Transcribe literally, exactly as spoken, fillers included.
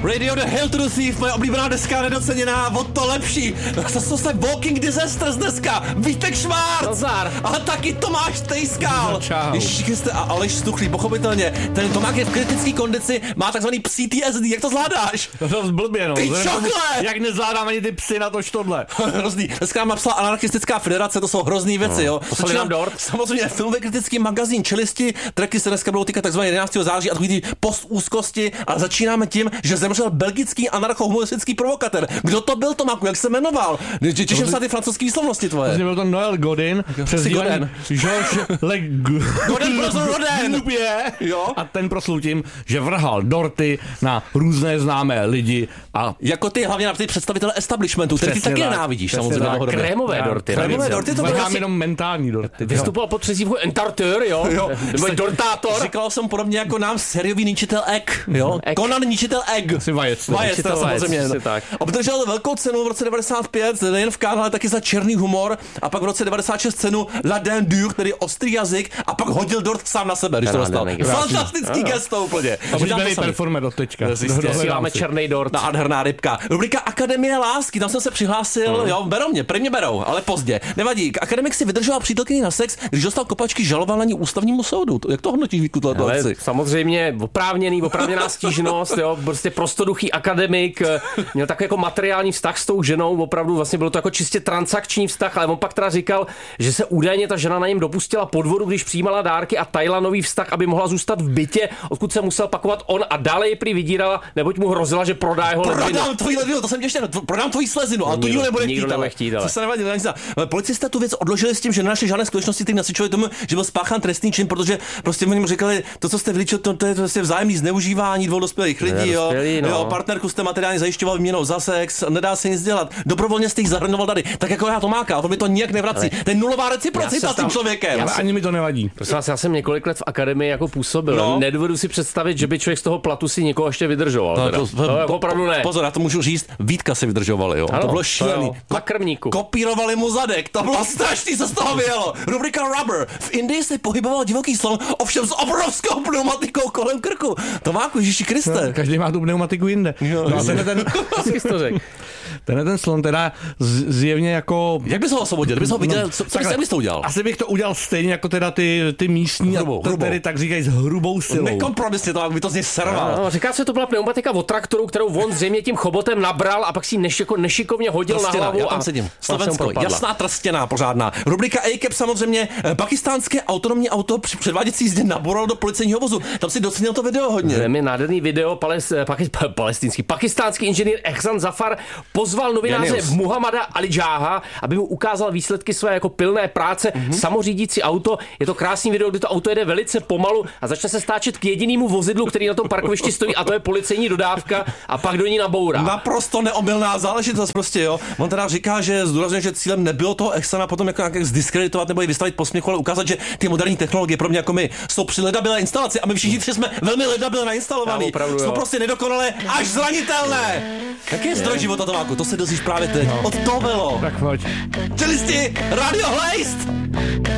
Radio The Hail to the Thief, moje oblíbená deska, nedoceněná, od to lepší. Zase se Walking Disasters dneska, Vítek Švárc. Nazar. Ale taky Tomáš Tejskal. Čau. Ježiši Kriste, a Aleš Stuchlý, pochopitelně. Ten Tomáš je v kritické kondici, má takzvaný P T S D, jak to zvládáš? To je blbě, no. Ty čokle! Jak nezvládám ani ty psy na tož tohle. Hrozný. Dneska nám napsala Anarchistická federace, to jsou hrozný věci, no. Jo. Poslali nám dort. Samozřejmě filmový kritický magazín Čelisti, tracky se dneska budou týkat takzvaně jedenáctého září a takový ty postúzkosti a začínáme tím, že zemřel belgický anarcho-humoristický provokatér. Kdo to byl, Tomáku, jak se jmenoval? Těším se na ty francouzské výslovnosti tvoje. Byl to Noel Godin, přes Godin. Georges Le Godin proslul Rodin. Jo. A ten proslul tím, že vrhal dorty na různé známé lidi a jako ty hlavně na ty představitele establishmentu, který ty taky nenávidíš, samozřejmě. Krémové dorty. Krémové dorty, to bylo asi jenom mentální dorty. Vystupoval pod přezdívkou entarteur, jo? Jo. Nebo dortátor. Říkal jsem podobně jako nám sériový ničitel Egg, jo? Egg. Conan ničitel Egg. Asi vajec. Vajec, to samozřejmě. tak. Obdržel velkou cenu v roce devadesát pět, nejen v Cannes, ale taky za černý humor, a pak v roce devadesát šest cenu La Dent Dure, tedy ostrý jazyk, a pak hodil dort sám na sebe, když to dostal. Fantastický gesto úplně. Oblíbený performer do teďka. Máme černý dort. Nádherná rybka. Rubrika Akademie lásky, tam jsem se přihlásil, hmm. jo, berou mě, prvně berou, ale pozdě. Nevadí, akademik si vydržoval přítelkyni na sex, když dostal kopačky, žaloval na ní ústavnímu soudu. Jak to hodnotíš, Vítku, tohle akci? Samozřejmě oprávněný, oprávněná stížnost, jo, prostě prostoduchý akademik, měl takový jako materiální vztah s tou ženou, opravdu vlastně bylo to jako čistě transakční vztah, ale on pak teda říkal, že se údajně ta žena na něm dopustila podvodu, když přijímala dárky a tajila nový vztah, aby mohla zůstat v bytě, odkud se musel pakovat on, a dále ji prý vydírala, neboť mu hrozila, že prodá jeho ledvinu. Prodám tvoji ledvinu, to jsem těžké, prodám tvoji slezinu, ale to nikdo nebude chtít. Nebude chtít, ale. Co se nevadí, policista tu věc odložili s tím, že nenašli žádné skutečnosti, které nasvědčovaly tomu, že byl spáchán trestný čin, protože prostě oni mu říkali, to, co jste vylíčil, to, to je prostě vzájemný zneužívání dvou dospělých lidí, jo. No. Jo, partnerku jste materiálně zajišťoval výměnou za sex, nedá se nic dělat. Dobrovolně jste jich zahrnoval tady. Tak jako já Tomáka, to mi to nijak nevrací. To je nulová reciprocita s tím člověkem. Ale ani mi to nevadí. Prosím vás, já jsem několik let v akademii jako působil. No. Nedovedu si představit, že by člověk z toho platu si někoho ještě vydržoval. No, teda. to, to, to opravdu ne. Pozor, já to můžu říct, Vítka si vydržovali, jo. Ano, to bylo to šílený. jo. Na krmníku. Kopírovali mu zadek, to bylo strašný, co z toho vyjelo. Rubrika Rubber. V Indii se pohyboval divoký slon, ovšem s obrovskou pneumatikou kolem krku. Tomáku, Ježíši Kriste. No, každý má tu pneumatiku jinde. Jo, no a ten ten, to řekl. ten ten slon teda z, zjevně jako... Jak bys ho osvobodil? Kdybys ho viděl, no, co, co takhle, bys to udělal? Asi bych to udělal stejně jako teda ty, ty místní, hrubou, a tedy tak říkají s hrubou silou. Nekompromisně to, by to z něj serval. No, říká se, to byla pneumatika od traktoru, kterou on zřejmě tím chobotem nabral a pak si nešiko, nešikovně hodil Trstěná, na hlavu. Já tam a sedím. Slovensko, jasná trstěná, pořádná. Rubrika A C A P samozřejmě. Pakistánské autonomní auto při předváděcí jízdě naboralo do policejního vozu. Tam si docenil to video hodně. Je mi nádherný video, pales, paki, palestinský, pakistánský inženýr Ehsan Zafar pozval novináře Genius. Muhammada Ali Džáha, aby mu ukázal výsledky své jako pilné práce. Mm-hmm. Samořídící auto, je to krásný video, kdy to auto jede velice pomalu a začne se stáčet k jedinému vozidlu, který na tom parkovišti stojí, a to je policejní dodávka, a pak do ní nabourá. Naprosto neomylná záležitost prostě, jo. On teda říká, že zdůrazňuje, že cílem nebylo toho Ehsana potom jako nějak zdiskreditovat nebo ji vystavit posměchu, ale ukázat, že ty moderní technologie pro mě jako my jsou při ledabilé instalaci a my všichni tři jsme velmi ledabilé nainstalovaní. Jsou prostě nedokonalé až zranitelné. Jaký je zdroj života, Tomáku? To se dozvíš právě teď. Od Tovelo. Tak pojď. Čelisti, Radio Hlejst.